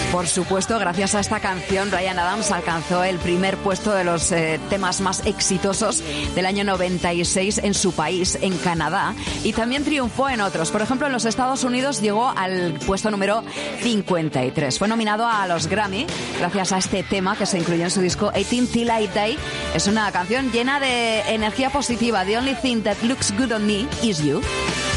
Por supuesto, gracias a esta canción, Bryan Adams alcanzó el primer puesto de los temas más exitosos del año 96 en su país, en Canadá, y también triunfó en otros. Por ejemplo, en los Estados Unidos llegó al puesto número 53. Fue nominado a los Grammy gracias a este tema que se incluyó en su disco 18 Till I Die. Es una canción llena de energía positiva. The only thing that looks good on me is you.